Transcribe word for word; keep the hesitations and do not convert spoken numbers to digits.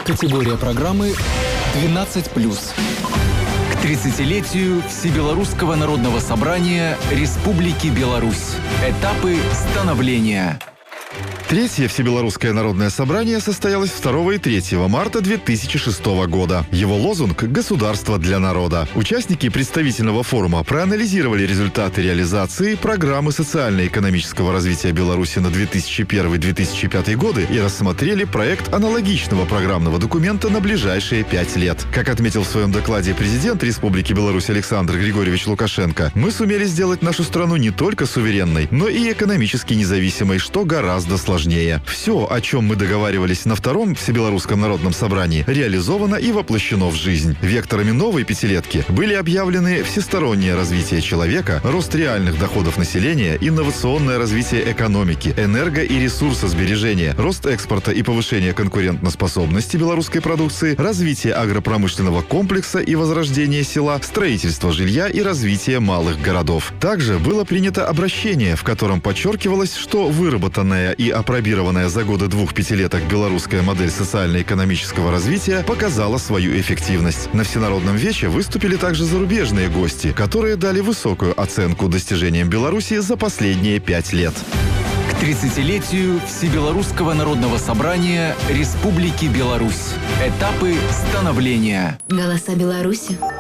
Категория программы двенадцать плюс. К тридцатилетию Всебелорусского народного собрания Республики Беларусь. Этапы становления. Третье Всебелорусское народное собрание состоялось второго и третьего марта две тысячи шестого года. Его лозунг «Государство для народа». Участники представительного форума проанализировали результаты реализации программы социально-экономического развития Беларуси на две тысячи первый — две тысячи пятый годы и рассмотрели проект аналогичного программного документа на ближайшие пять лет. Как отметил в своем докладе президент Республики Беларусь Александр Григорьевич Лукашенко, мы сумели сделать нашу страну не только суверенной, но и экономически независимой, что гораздо сложнее. Все, о чем мы договаривались на втором Всебелорусском народном собрании, реализовано и воплощено в жизнь. Векторами новой пятилетки были объявлены всестороннее развитие человека, рост реальных доходов населения, инновационное развитие экономики, энерго- и ресурсосбережения, рост экспорта и повышение конкурентоспособности белорусской продукции, развитие агропромышленного комплекса и возрождение села, строительство жилья и развитие малых городов. Также было принято обращение, в котором подчеркивалось, что выработанная и опробированная за годы двух пятилеток белорусская модель социально-экономического развития показала свою эффективность. На Всенародном вече выступили также зарубежные гости, которые дали высокую оценку достижениям Беларуси за последние пять лет. К тридцатилетию Всебелорусского народного собрания Республики Беларусь. Этапы становления. Голоса Беларуси.